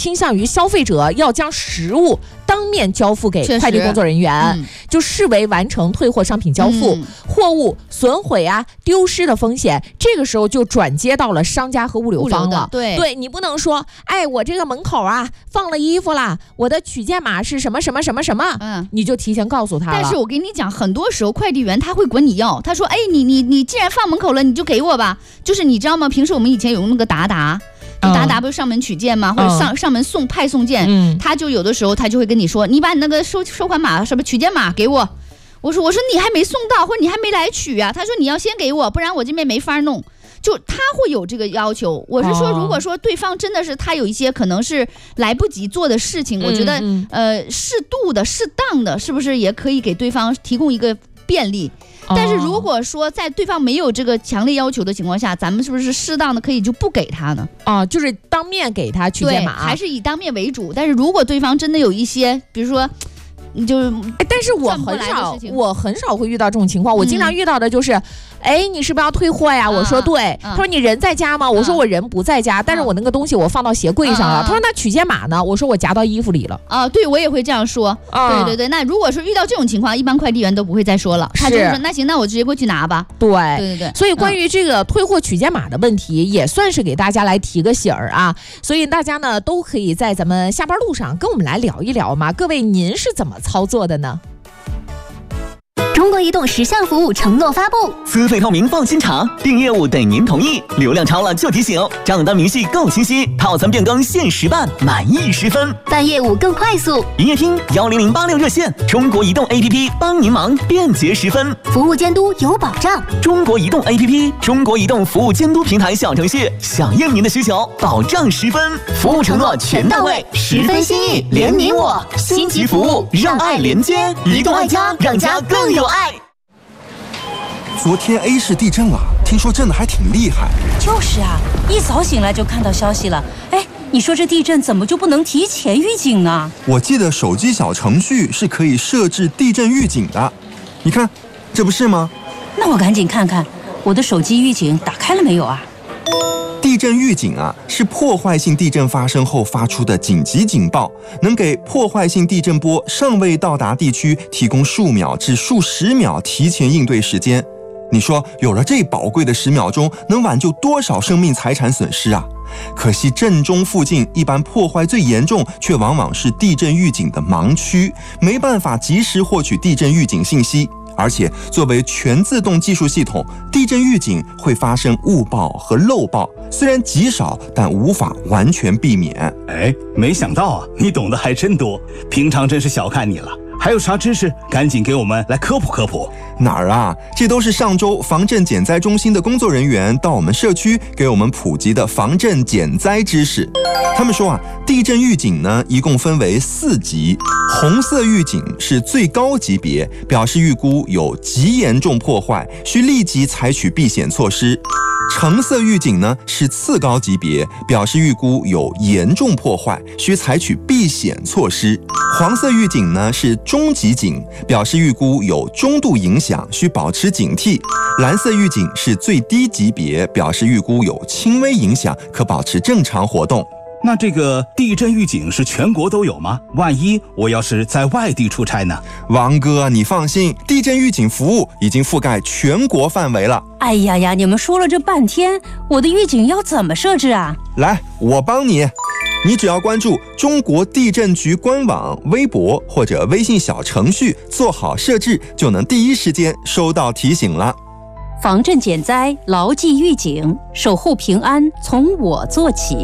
倾向于消费者要将食物当面交付给快递工作人员，就视为完成退货商品交付，货物损毁啊、丢失的风险，这个时候就转接到了商家和物流方了。对，你不能说，哎，我这个门口啊放了衣服啦，我的取件码是什么什么什么什么，你就提前告诉他了。 但是我跟你讲，很多时候快递员他会管你要，他说，哎，你既然放门口了，你就给我吧。就是你知道吗？平时我们以前有那个达达。达达不是上门取件吗？或者上门派送件，他就有的时候他就会跟你说，你把你那个收款码什么取件码给我。我说你还没送到，或者你还没来取啊？他说你要先给我，不然我这边没法弄。就他会有这个要求。我是说，如果说对方真的是他有一些可能是来不及做的事情，我觉得适度的、适当的，是不是也可以给对方提供一个便利？但是如果说在对方没有这个强烈要求的情况下，咱们是不是适当的可以就不给他呢？ 就是当面给他取件码， 还是以当面为主。但是如果对方真的有一些，比如说， 但是我很少会遇到这种情况。我经常遇到的就是，哎，你是不是要退货呀？我说对。他说你人在家吗？我说我人不在家，但是我那个东西我放到鞋柜上了。他说那取件码呢？我说我夹到衣服里了。 对，我也会这样说。对。那如果是遇到这种情况，一般快递员都不会再说了，他就说那行，那我直接过去拿吧。对。 所以关于这个退货取件码的问题，也算是给大家来提个醒啊。所以大家呢都可以在咱们下班路上跟我们来聊一聊嘛。各位，您是怎么操作的呢？ 中国移动10项服务承诺发布： 资费透明放心查，订业务等您同意，流量超了就提醒，账单明细够清晰，套餐变更限时办，满意10分， 办业务更快速。 营业厅10086热线，中国移动 APP 帮您忙，便捷10分， 服务监督有保障。 中国移动 APP 中国移动服务监督平台小程序，响应您的需求，保障10分，服务承诺全到位，10分心意连你我，星级服务让爱连接，移动爱家，让家更有爱。 昨天 A 市地震了，听说震得还挺厉害。 就是啊，一早醒来就看到消息了。哎，你说这地震怎么就不能提前预警呢？ 我记得手机小程序是可以设置地震预警的，你看，这不是吗？ 那我赶紧看看我的手机预警打开了没有啊？ 地震预警啊，是破坏性地震发生后发出的紧急警报，能给破坏性地震波尚未到达地区提供数秒至数十秒提前应对时间。你说有了这宝贵的10秒钟，能挽救多少生命财产损失啊？可惜震中附近一般破坏最严重，却往往是地震预警的盲区，没办法及时获取地震预警信息。而且作为全自动技术系统，地震预警会发生误报和漏报，虽然极少，但无法完全避免。 哎，没想到啊，你懂得还真多，平常真是小看你了。还有啥知识？赶紧给我们来科普科普。 哪儿啊？这都是上周防震减灾中心的工作人员到我们社区给我们普及的防震减灾知识。他们说啊，地震预警呢一共分为4级，红色预警是最高级别，表示预估有极严重破坏，需立即采取避险措施。橙色预警呢是次高级别，表示预估有严重破坏，需采取避险措施。黄色预警呢是中级警，表示预估有中度影响，需保持警惕。蓝色预警是最低级别，表示预估有轻微影响，可保持正常活动。 那这个地震预警是全国都有吗？万一我要是在外地出差呢？ 王哥，你放心，地震预警服务已经覆盖全国范围了。 哎呀呀，你们说了这半天，我的预警要怎么设置啊？ 来，我帮你。你只要关注中国地震局官网、微博或者微信小程序，做好设置，就能第一时间收到提醒了。 防震减灾，牢记预警，守护平安，从我做起。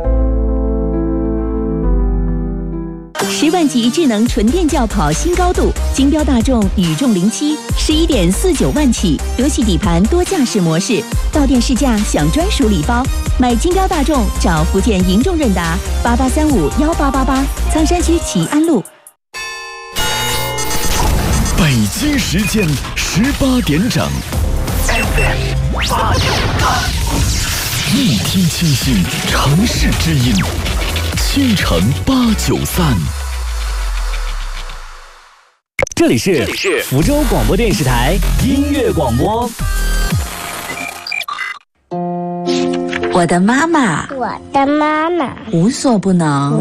10万级智能纯电轿跑新高度，金标大众宇众07 11.49万起，德系底盘多驾驶模式，到店试驾享专属礼包。买金标大众找福建银众润达88351888，苍山区齐安路。 北京时间18点整，一听清新城市之音，倾城893。 这里是福州广播电视台音乐广播。 我的妈妈， 无所不能。